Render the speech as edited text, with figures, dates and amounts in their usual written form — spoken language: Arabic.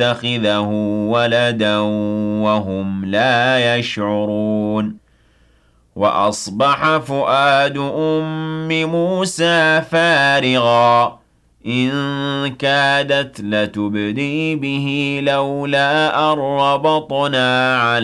يتخذه ولدا وهم لا يشعرون وأصبح فؤاد أم موسى فارغا إن كادت لتبدي به لولا أن ربطنا على